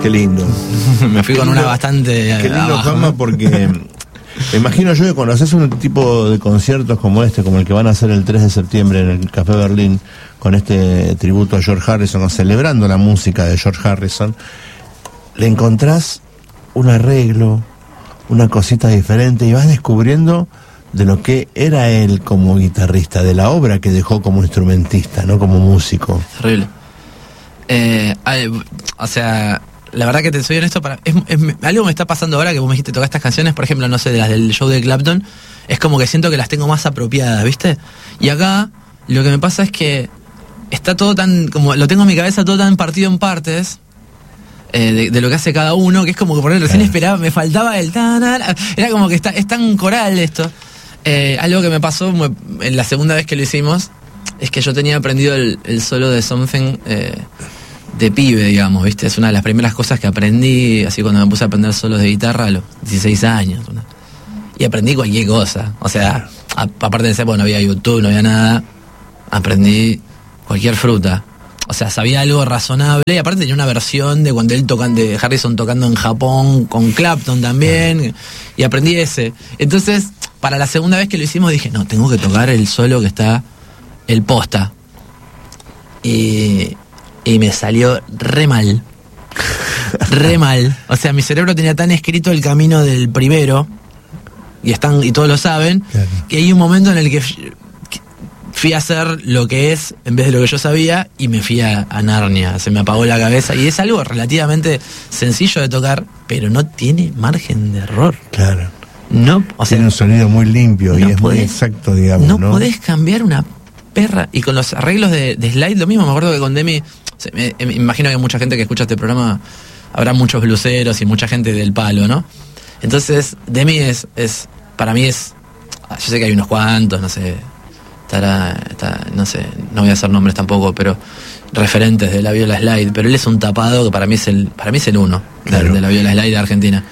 Qué lindo. Me fui con una bastante. Qué lindo, abajo, Juanma, ¿no? porque me imagino yo que cuando haces un tipo de conciertos como este, como el que van a hacer el 3 de septiembre en el Café Berlín, con este tributo a George Harrison, o celebrando la música de George Harrison, le encontrás un arreglo, una cosita diferente, y vas descubriendo de lo que era él como guitarrista, de la obra que dejó como instrumentista, no como músico. Terrible. O sea, la verdad que te soy honesto, algo me está pasando ahora que vos me dijiste tocar estas canciones, por ejemplo, no sé, de las del show de Clapton, es como que siento que las tengo más apropiadas, ¿viste? Y acá lo que me pasa es que está todo tan, como lo tengo en mi cabeza todo tan partido en partes, de lo que hace cada uno, que es como que por ahí recién esperaba, me faltaba el era como que es tan coral esto. Algo que me pasó en la segunda vez que lo hicimos es que yo tenía aprendido el solo de Something de pibe, digamos, ¿viste? Es una de las primeras cosas que aprendí, así cuando me puse a aprender solos de guitarra a los 16 años. Y aprendí cualquier cosa. O sea, aparte de ser, bueno, no había YouTube, no había nada, aprendí cualquier fruta. O sea, sabía algo razonable, y aparte tenía una versión de cuando de Harrison tocando en Japón, con Clapton también, y aprendí ese. Entonces, para la segunda vez que lo hicimos dije, no, tengo que tocar el solo que está el posta. Y me salió re mal. Re mal. O sea, mi cerebro tenía tan escrito el camino del primero, y todos lo saben, claro, que hay un momento en el que fui a hacer lo que es en vez de lo que yo sabía, y me fui a Narnia. Se me apagó la cabeza, y es algo relativamente sencillo de tocar, pero no tiene margen de error. Claro. No, o sea, tiene un sonido muy limpio, y es muy exacto, digamos, ¿no? No podés cambiar una perra. Y con los arreglos de Slide lo mismo. Me acuerdo que con Demi, me imagino que mucha gente que escucha este programa, habrá muchos bluseros y mucha gente del palo, ¿no? Entonces Demi es para mí es, yo sé que hay unos cuantos, no sé, no sé, no voy a hacer nombres tampoco, pero referentes de la viola slide, pero él es un tapado que para mí es el uno, claro, de la viola slide de Argentina.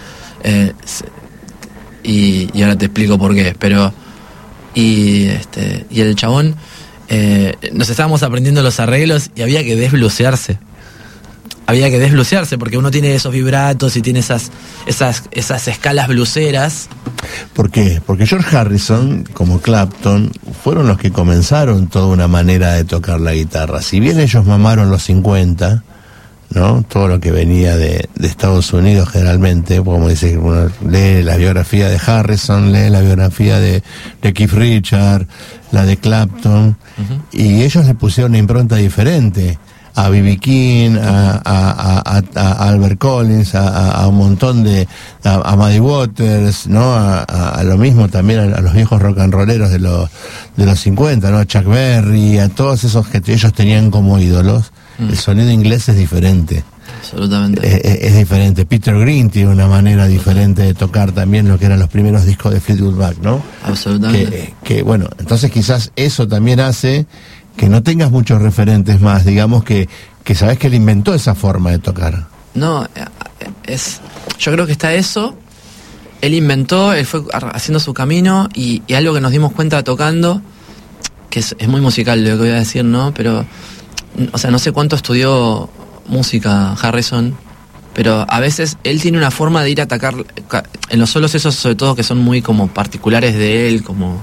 Y ahora te explico por qué, pero y el chabón, nos estábamos aprendiendo los arreglos y había que desblucearse porque uno tiene esos vibratos y tiene esas escalas bluseras. ¿Por qué? Porque George Harrison, como Clapton, fueron los que comenzaron toda una manera de tocar la guitarra. Si bien ellos mamaron los 50, ¿no? Todo lo que venía de Estados Unidos generalmente, como dice, uno lee la biografía de Harrison, lee la biografía de Keith Richards, la de Clapton, y ellos le pusieron una impronta diferente a B.B. King, a Albert Collins, a un montón a Muddy Waters, ¿no? A lo mismo también a los viejos rock and rolleros de los 50, ¿no? A Chuck Berry, a todos esos que ellos tenían como ídolos. El sonido inglés es diferente. Absolutamente. Es diferente. Peter Green tiene una manera diferente de tocar también lo que eran los primeros discos de Fleetwood Mac, ¿no? Absolutamente. Que bueno, entonces quizás eso también hace que no tengas muchos referentes más, digamos que sabes que él inventó esa forma de tocar. No, yo creo que está eso. Él fue haciendo su camino, y algo que nos dimos cuenta tocando, que es muy musical lo que voy a decir, ¿no? Pero, o sea, no sé cuánto estudió música Harrison, pero a veces él tiene una forma de ir a atacar en los solos esos, sobre todo, que son muy como particulares de él, como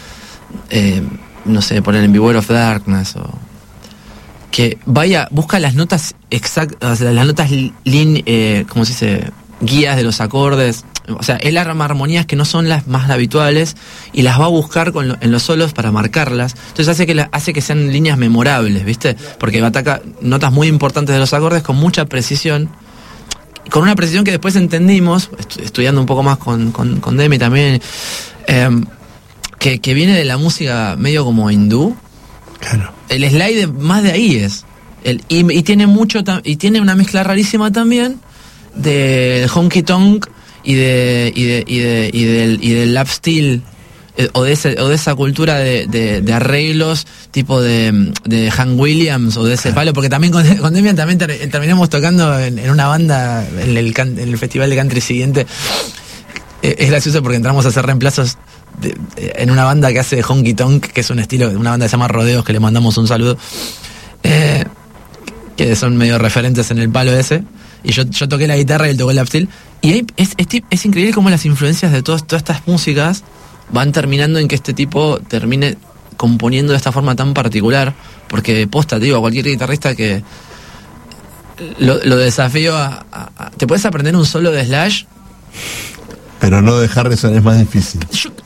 no sé, poner en Beware of Darkness, o que busca las notas exactas, o sea, las notas ¿cómo se dice? Guías de los acordes. O sea, él arma armonías que no son las más habituales y las va a buscar en los solos para marcarlas. Entonces hace que sean líneas memorables, ¿viste? Porque ataca notas muy importantes de los acordes con mucha precisión, con una precisión que después entendimos, estudiando un poco más con Demi también, que viene de la música medio como hindú. Claro. El slide más de ahí es. Y tiene una mezcla rarísima también del honky tonk y del lap steel, o de esa cultura de arreglos tipo de Hank Williams, o de ese palo, porque también con Demian también terminamos tocando en una banda en el festival de country siguiente. Es gracioso porque entramos a hacer reemplazos en una banda que hace honky tonk, que es un estilo, una banda que se llama Rodeos, que le mandamos un saludo, que son medio referentes en el palo ese, y yo toqué la guitarra y él tocó el lap steel. Y ahí es increíble cómo las influencias de todas estas músicas van terminando en que este tipo termine componiendo de esta forma tan particular, porque posta, te digo, a cualquier guitarrista que lo desafío te puedes aprender un solo de Slash, pero no de Harrison es más difícil.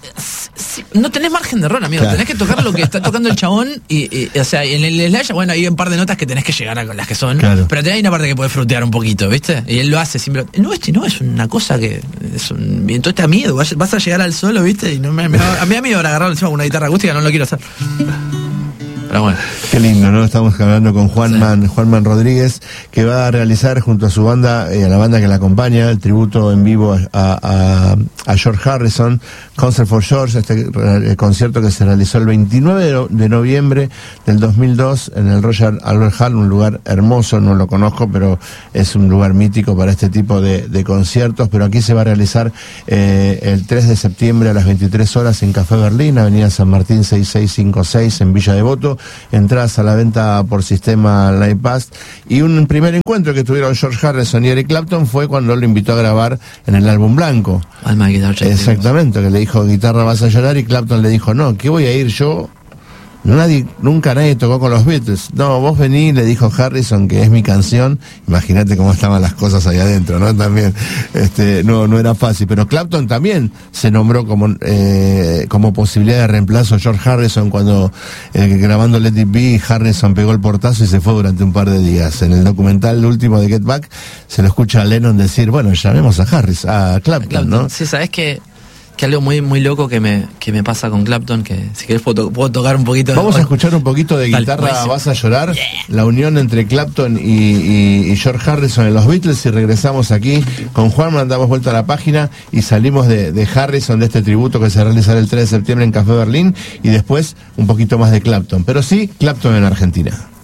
No tenés margen de error, amigo. Claro. Tenés que tocar lo que está tocando el chabón y o sea, en el Slash, bueno, hay un par de notas que tenés que llegar a las que son, claro. Pero hay una parte que podés frutear un poquito, ¿viste? Y él lo hace siempre. No, es una cosa que es un viento, te da miedo. Vas a llegar al solo, ¿viste? Y a mí me da miedo agarrar encima una guitarra acústica, no lo quiero hacer. Pero bueno. Qué lindo, ¿no? Estamos hablando con Juanman Rodríguez, que va a realizar junto a su banda, a la banda que la acompaña, el tributo en vivo a George Harrison, Concert for George, el concierto que se realizó el 29 de noviembre del 2002 en el Royal Albert Hall, un lugar hermoso, no lo conozco, pero es un lugar mítico para este tipo de conciertos. Pero aquí se va a realizar el 3 de septiembre a las 23 horas en Café Berlín, Avenida San Martín 6656 en Villa Devoto. Entradas a la venta por sistema Live Pass. Y un primer encuentro que tuvieron George Harrison y Eric Clapton fue cuando lo invitó a grabar en el álbum blanco. Exactamente, que le dijo guitarra vas a llorar, y Clapton le dijo no, ¿qué voy a ir yo? Nunca nadie tocó con los Beatles. No, vos vení, le dijo Harrison, que es mi canción. Imagínate cómo estaban las cosas ahí adentro, ¿no? También, no era fácil. Pero Clapton también se nombró como posibilidad de reemplazo a George Harrison cuando grabando Let It Be, Harrison pegó el portazo y se fue durante un par de días. En el documental último de Get Back se lo escucha a Lennon decir, bueno, llamemos a Clapton, ¿no? Sí, sabes que algo muy muy loco que me pasa con Clapton, que si querés puedo tocar un poquito. Vamos a escuchar un poquito de guitarra, vas a llorar, la unión entre Clapton y George Harrison en los Beatles, y regresamos aquí con Juanman, damos vuelta a la página y salimos de Harrison, de este tributo que se realizará el 3 de septiembre en Café Berlín, y después un poquito más de Clapton, pero sí Clapton en Argentina.